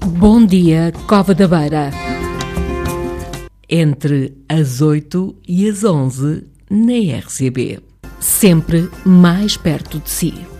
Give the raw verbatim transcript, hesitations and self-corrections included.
Bom Dia Cova da Beira. Entre as oito e as onze na R C B. Sempre mais perto de si.